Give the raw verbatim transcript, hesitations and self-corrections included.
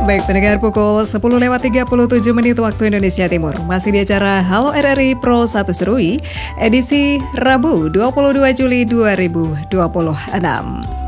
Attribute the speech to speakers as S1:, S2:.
S1: Baik, pendengar pukul sepuluh lewat tiga puluh tujuh menit waktu Indonesia Timur. Masih di acara Halo R R I Pro satu Serui, edisi Rabu dua puluh dua Juli dua ribu dua puluh enam.